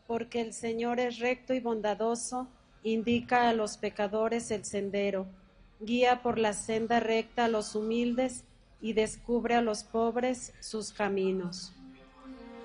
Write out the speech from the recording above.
porque el Señor es recto y bondadoso, indica a los pecadores el sendero, guía por la senda recta a los humildes y descubre a los pobres sus caminos.